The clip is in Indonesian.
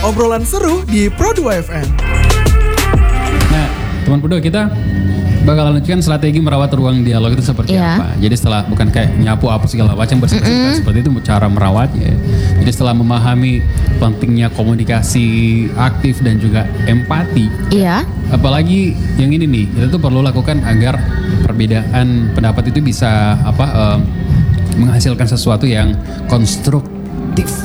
obrolan seru di Pro2 FM. Nah, teman Pro2, kita bakal lanjutkan strategi merawat ruang dialog itu seperti apa. Jadi setelah bukan kayak nyapu apa segala macam bersih-bersihkan seperti itu cara merawatnya. Jadi setelah memahami pentingnya komunikasi aktif dan juga empati. Iya. Apalagi yang ini nih, kita tuh perlu lakukan agar perbedaan pendapat itu bisa menghasilkan sesuatu yang konstruktif.